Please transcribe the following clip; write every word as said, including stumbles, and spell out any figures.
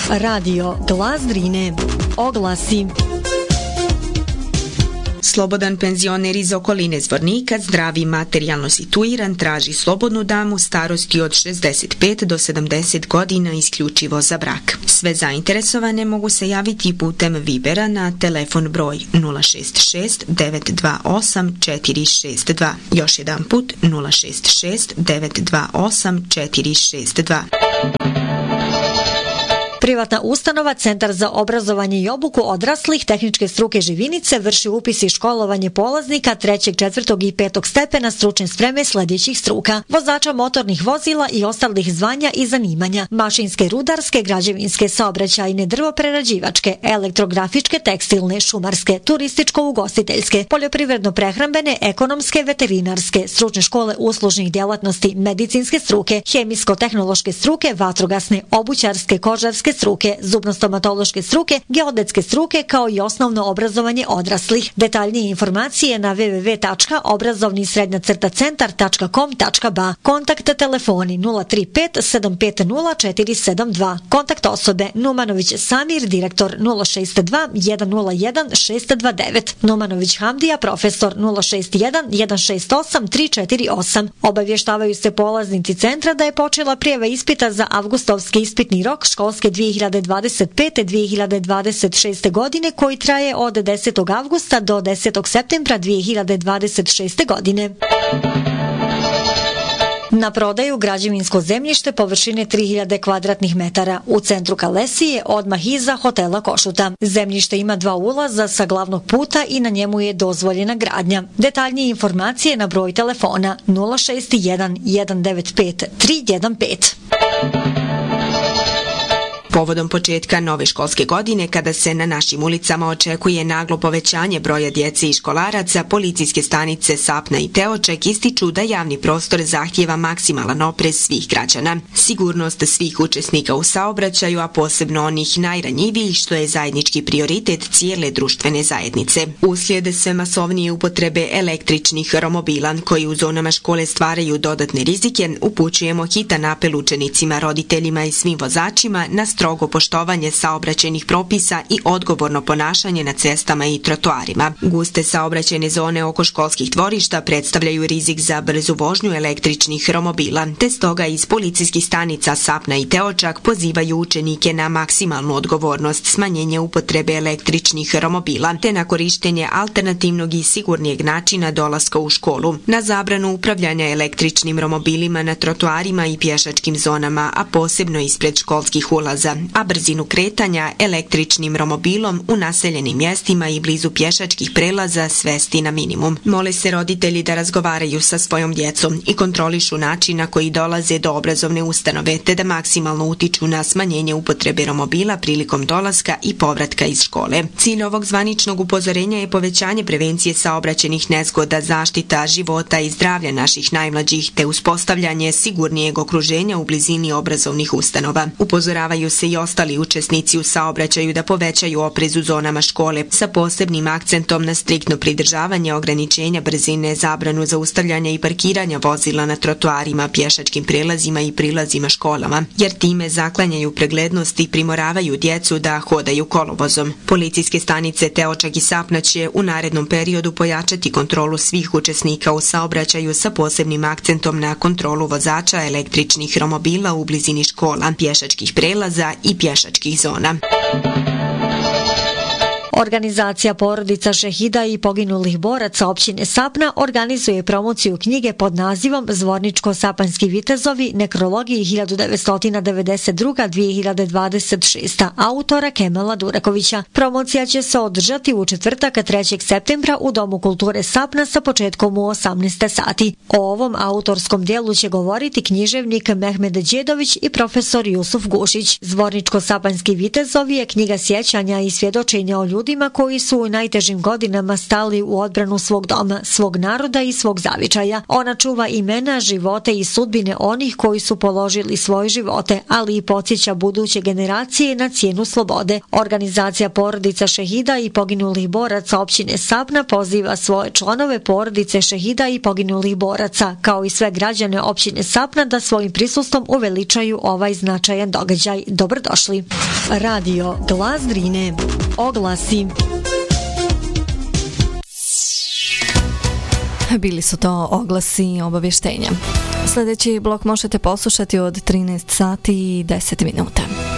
Radio Glas Drine. Oglasi. Slobodan penzioner iz okoline Zvornika, zdravi, materijalno situiran, traži slobodnu damu starosti od šezdeset pet do sedamdeset godina isključivo za brak. Sve zainteresovane mogu se javiti putem Vibera na telefon broj nula šest šest devet dva osam četiri šest dva. Još jedan put nula šest šest devet dva osam četiri šest dva. Privatna ustanova Centar za obrazovanje i obuku odraslih tehničke struke Živinice vrši upis i školovanje polaznika trećeg, četvrtog i petog stepena stručne spreme sljedećih struka: vozača motornih vozila i ostalih zvanja i zanimanja, mašinske, rudarske, građevinske, saobraćajne, drvoprerađivačke, elektrografičke, tekstilne, šumarske, turističko-ugostiteljske, poljoprivredno-prehrambene, ekonomske, veterinarske, stručne škole uslužnih djelatnosti, medicinske struke, hemijsko-tehnološke struke, vatrogasne, obućarske, kožarske struke, zubno-stomatološke struke, geodetske struke, kao i osnovno obrazovanje odraslih. Detaljnije informacije na w w w tačka obrazovni srednja crta centar tačka com tačka b a. Kontakt telefoni nula tri pet sedam pet nula četiri sedam dva. Kontakt osobe Numanović Samir, direktor nula šest dva jedan nula jedan šest dva devet. Numanović Hamdija, profesor nula šest jedan jedan šest osam tri četiri osam. Obavještavaju se polaznici centra da je počela prijava ispita za avgustovski ispitni rok školske dvije hiljade dvadeset pete do dvije hiljade dvadeset šeste godine, koji traje od desetog avgusta do desetog septembra dvije hiljade dvadeset šeste godine. Na prodaju građevinsko zemljište površine tri hiljade kvadratnih metara u centru Kalesije, odmah iza hotela Košuta. Zemljište ima dva ulaza sa glavnog puta i na njemu je dozvoljena gradnja. Detaljnije informacije na broj telefona nula šest jedan jedan devet pet tri jedan pet. Povodom početka nove školske godine, kada se na našim ulicama očekuje naglo povećanje broja djece i školaraca, policijske stanice Sapna i Teočak ističu da javni prostor zahtijeva maksimalan oprez svih građana. Sigurnost svih učesnika u saobraćaju, a posebno onih najranjivijih, što je zajednički prioritet cijele društvene zajednice. Uslijed sve masovnije upotrebe električnih romobila, koji u zonama škole stvaraju dodatne rizike, upućujemo hitan apel učenicima, roditeljima i svim vozačima na strogo poštovanje saobraćajnih propisa i odgovorno ponašanje na cestama i trotoarima. Guste saobraćajne zone oko školskih dvorišta predstavljaju rizik za brzu vožnju električnih romobila, te stoga iz policijskih stanica Sapna i Teočak pozivaju učenike na maksimalnu odgovornost, smanjenje upotrebe električnih romobila, te na korištenje alternativnog i sigurnijeg načina dolaska u školu, na zabranu upravljanja električnim romobilima na trotoarima i pješačkim zonama, a posebno ispred školskih ulaza, a brzinu kretanja električnim romobilom u naseljenim mjestima i blizu pješačkih prelaza svesti na minimum. Mole se roditelji da razgovaraju sa svojom djecom i kontrolišu način na koji dolaze do obrazovne ustanove, te da maksimalno utiču na smanjenje upotrebe romobila prilikom dolaska i povratka iz škole. Cilj ovog zvaničnog upozorenja je povećanje prevencije saobraćajnih nezgoda, zaštita života i zdravlja naših najmlađih, te uspostavljanje sigurnijeg okruženja u blizini obrazovnih ustanova. Upozoravaju se i ostali učesnici u saobraćaju da povećaju oprez u zonama škole, sa posebnim akcentom na striktno pridržavanje ograničenja brzine, zabranu zaustavljanja i parkiranja vozila na trotoarima, pješačkim prelazima i prilazima školama, jer time zaklanjaju preglednost i primoravaju djecu da hodaju kolovozom. Policijske stanice Teočak i Sapna će u narednom periodu pojačati kontrolu svih učesnika u saobraćaju sa posebnim akcentom na kontrolu vozača električnih romobila u blizini škola, pješačkih prelaza i pješačkih zona. Organizacija porodica šehida i poginulih boraca općine Sapna organizuje promociju knjige pod nazivom Zvorničko-sapanjski vitezovi, nekrologiji hiljadu devetsto devedeset druga do dvije hiljade dvadeset šesta. autora Kemala Durakovića. Promocija će se održati u četvrtak trećeg septembra u Domu kulture Sapna sa početkom u osamnaest sati. O ovom autorskom dijelu će govoriti književnik Mehmed Đedović i profesor Jusuf Gušić. Zvorničko-sapanjski vitezovi je knjiga sjećanja i svjedočenja o ljudima koji su u najtežim godinama stali u odbranu svog doma, svog naroda i svog zavičaja. Ona čuva imena, živote i sudbine onih koji su položili svoje živote, ali i podsjeća buduće generacije na cijenu slobode. Organizacija porodica šehida i poginulih boraca općine Sapna poziva svoje članove porodice šehida i poginulih boraca, kao i sve građane općine Sapna, da svojim prisustvom uveličaju ovaj značajan događaj. Dobrodošli! Radio Glas Drine. Oglasi. Bili su to oglasi obavještenja. Sljedeći blok možete poslušati od trinaest sati i deset minuta.